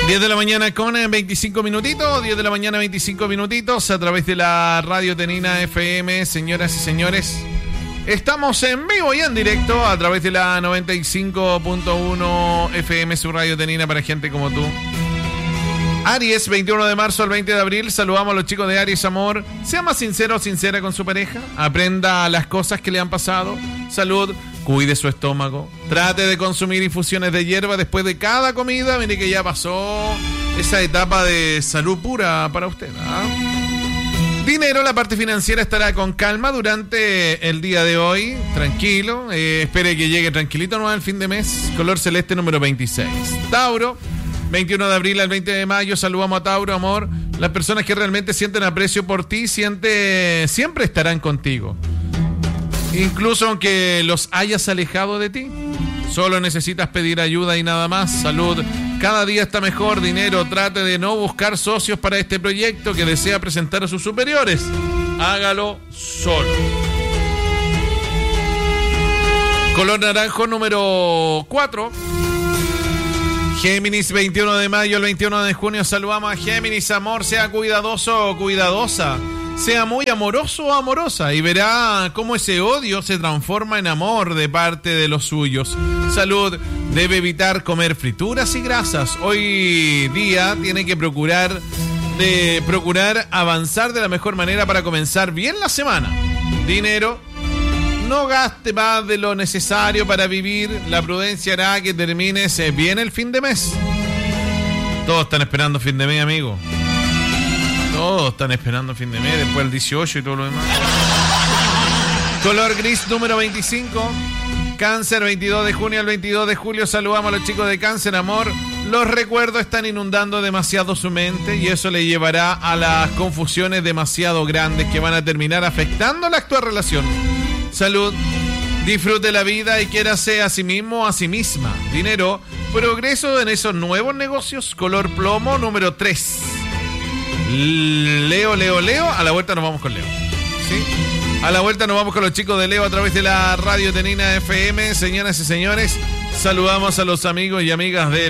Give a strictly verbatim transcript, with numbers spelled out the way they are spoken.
diez de la mañana con veinticinco minutitos, diez de la mañana veinticinco minutitos a través de la Radio Tenina F M, señoras y señores. Estamos en vivo y en directo a través de la noventa y cinco punto uno F M, su Radio Tenina para gente como tú. Aries, veintiuno de marzo al veinte de abril, saludamos a los chicos de Aries, amor. Sea más sincero o sincera con su pareja, aprenda las cosas que le han pasado. Salud, cuide su estómago, trate de consumir infusiones de hierba después de cada comida. Mire que ya pasó esa etapa de salud pura para usted, ¿ah? Dinero, la parte financiera estará con calma durante el día de hoy, tranquilo, eh, espere que llegue tranquilito no al fin de mes. Color celeste número veintiséis. Tauro, veintiuno de abril al veinte de mayo, saludamos a Tauro, amor. Las personas que realmente sienten aprecio por ti siente, siempre estarán contigo. Incluso aunque los hayas alejado de ti, solo necesitas pedir ayuda y nada más. Salud, cada día está mejor. Dinero, trate de no buscar socios para este proyecto que desea presentar a sus superiores. Hágalo solo. Color naranjo número cuatro. Géminis, veintiuno de mayo al veintiuno de junio, saludamos a Géminis, amor, sea cuidadoso o cuidadosa, sea muy amoroso o amorosa y verá cómo ese odio se transforma en amor de parte de los suyos. Salud, debe evitar comer frituras y grasas. Hoy día tiene que procurar, de, procurar avanzar de la mejor manera para comenzar bien la semana. Dinero, no gaste más de lo necesario para vivir. La prudencia hará que termines bien el fin de mes. Todos están esperando fin de mes, amigo. Todos están esperando fin de mes, después el dieciocho y todo lo demás. Color gris número veinticinco. Cáncer, veintidós de junio al veintidós de julio. Saludamos a los chicos de Cáncer, amor. Los recuerdos están inundando demasiado su mente y eso le llevará a las confusiones demasiado grandes que van a terminar afectando la actual relación. Salud, disfrute la vida y quiérase a sí mismo o a sí misma. Dinero, progreso en esos nuevos negocios. Color plomo número tres. Leo, Leo, Leo. A la vuelta nos vamos con Leo. ¿Sí? A la vuelta nos vamos con los chicos de Leo a través de la Radio Tenina F M. Señoras y señores, saludamos a los amigos y amigas de